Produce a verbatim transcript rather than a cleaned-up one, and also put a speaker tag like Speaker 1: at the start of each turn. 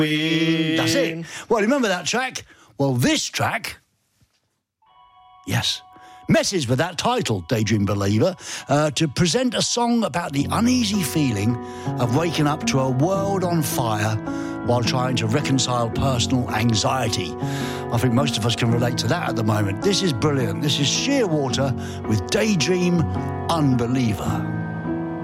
Speaker 1: That's it. Well, remember that track? Well, this track, yes, messes with that title, Daydream Believer, uh, to present a song about the uneasy feeling of waking up to a world on fire while trying to reconcile personal anxiety. I think most of us can relate to that at the moment. This is brilliant. This is Shearwater with Daydream Unbeliever.